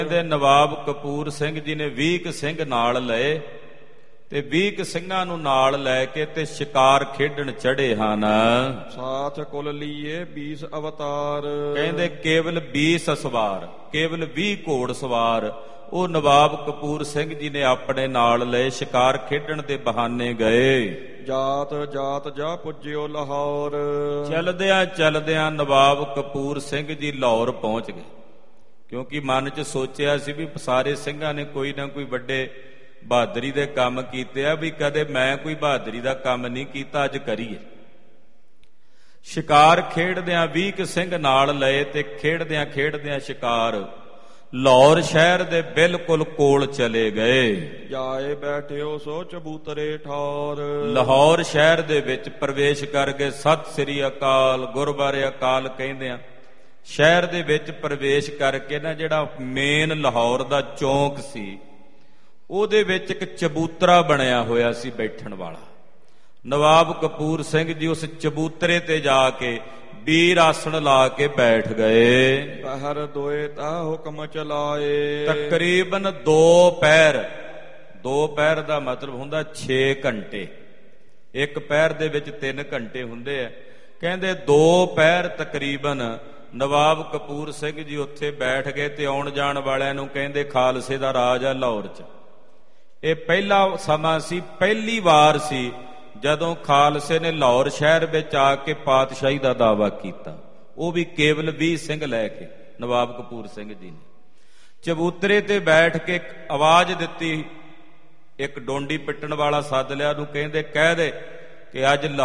ਕਹਿੰਦੇ ਨਵਾਬ ਕਪੂਰ ਸਿੰਘ ਜੀ ਨੇ 20 ਸਿੰਘ ਨਾਲ ਲਏ ਤੇ 20 ਸਿੰਘਾਂ ਨੂੰ ਨਾਲ ਲੈ ਕੇ ਤੇ ਸ਼ਿਕਾਰ ਖੇਡਣ ਚੜੇ ਹਨ। ਸਾਥ ਕੁਲ ਲੀਏ 20 ਅਵਤਾਰ। ਕਹਿੰਦੇ ਕੇਵਲ 20 ਸਵਾਰ, ਕੇਵਲ 20 ਘੋੜ ਸਵਾਰ ਉਹ ਨਵਾਬ ਕਪੂਰ ਸਿੰਘ ਜੀ ਨੇ ਆਪਣੇ ਨਾਲ ਲਏ, ਸ਼ਿਕਾਰ ਖੇਡਣ ਦੇ ਬਹਾਨੇ ਗਏ। ਜਾਤ ਜਾਤ ਜਾ ਪੁੱਜਿਓ ਲਾਹੌਰ। ਚਲਦਿਆਂ ਚਲਦਿਆਂ ਨਵਾਬ ਕਪੂਰ ਸਿੰਘ ਜੀ ਲਾਹੌਰ ਪਹੁੰਚ ਗਏ, ਕਿਉਂਕਿ ਮਨ 'ਚ ਸੋਚਿਆ ਸੀ ਵੀ ਸਾਰੇ ਸਿੰਘਾਂ ਨੇ ਕੋਈ ਨਾ ਕੋਈ ਵੱਡੇ ਬਹਾਦਰੀ ਦੇ ਕੰਮ ਕੀਤੇ ਆ, ਵੀ ਕਦੇ ਮੈਂ ਕੋਈ ਬਹਾਦਰੀ ਦਾ ਕੰਮ ਨਹੀਂ ਕੀਤਾ, ਅੱਜ ਕਰੀਏ। ਸ਼ਿਕਾਰ ਖੇਡਦਿਆਂ 20 ਸਿੰਘ ਨਾਲ ਲਏ ਤੇ ਖੇਡਦਿਆਂ ਖੇਡਦਿਆਂ ਸ਼ਿਕਾਰ ਲਾਹੌਰ ਸ਼ਹਿਰ ਦੇ ਬਿਲਕੁਲ ਕੋਲ ਚਲੇ ਗਏ। ਜਾਏ ਬੈਠਿਓ ਸੋ ਚਬੂਤਰੇ ਠੌਰ। ਲਾਹੌਰ ਸ਼ਹਿਰ ਦੇ ਵਿੱਚ ਪ੍ਰਵੇਸ਼ ਕਰ ਗਏ। ਸਤਿ ਸ੍ਰੀ ਅਕਾਲ, ਗੁਰਬਾਰੇ ਅਕਾਲ ਕਹਿੰਦਿਆਂ ਸ਼ਹਿਰ ਦੇ ਵਿੱਚ ਪ੍ਰਵੇਸ਼ ਕਰਕੇ ਨਾ ਜਿਹੜਾ ਮੇਨ ਲਾਹੌਰ ਦਾ ਚੌਂਕ ਸੀ ਉਹਦੇ ਵਿੱਚ ਇੱਕ ਚਬੂਤਰਾ ਬਣਿਆ ਹੋਇਆ ਸੀ ਬੈਠਣ ਵਾਲਾ। ਨਵਾਬ ਕਪੂਰ ਸਿੰਘ ਜੀ ਉਸ ਚਬੂਤਰੇ ਤੇ ਜਾ ਕੇ ਵੀਰ ਆਸਣ ਲਾ ਕੇ ਬੈਠ ਗਏ। ਪਹਿਰ ਦੋਏ ਤਾ ਹੁਕਮ ਚਲਾਏ। ਤਕਰੀਬਨ 2 ਪਹਿਰ, 2 ਪਹਿਰ ਦਾ ਮਤਲਬ ਹੁੰਦਾ 6 ਘੰਟੇ। ਇੱਕ ਪਹਿਰ ਦੇ ਵਿੱਚ 3 ਘੰਟੇ ਹੁੰਦੇ ਆ। ਕਹਿੰਦੇ 2 ਪਹਿਰ ਤਕਰੀਬਨ ਨਵਾਬ ਕਪੂਰ ਸਿੰਘ ਜੀ ਉੱਥੇ ਬੈਠ ਗਏ ਤੇ ਆਉਣ ਜਾਣ ਵਾਲਿਆਂ ਨੂੰ ਕਹਿੰਦੇ ਖਾਲਸੇ ਦਾ ਰਾਜ ਆ ਲਾਹੌਰ 'ਚ। ਇਹ ਪਹਿਲਾ ਸਮਾਂ ਸੀ, ਪਹਿਲੀ ਵਾਰ ਸੀ ਜਦੋਂ ਖਾਲਸੇ ਨੇ ਲਾਹੌਰ ਸ਼ਹਿਰ ਵਿੱਚ ਆ ਕੇ ਪਾਤਸ਼ਾਹੀ ਦਾ ਦਾਅਵਾ ਕੀਤਾ, ਉਹ ਵੀ ਕੇਵਲ 20 ਸਿੰਘ ਲੈ ਕੇ। ਨਵਾਬ ਕਪੂਰ ਸਿੰਘ ਜੀ ਨੇ ਚਬੂਤਰੇ ਤੇ ਬੈਠ ਕੇ ਆਵਾਜ਼ ਦਿੱਤੀ, ਇੱਕ ਡੋਂਡੀ ਪਿੱਟਣ ਵਾਲਾ ਸੱਦ ਲਿਆ, ਉਹਨੂੰ ਕਹਿੰਦੇ ਕਹਿ ਦੇ ਕਿ ਅੱਜ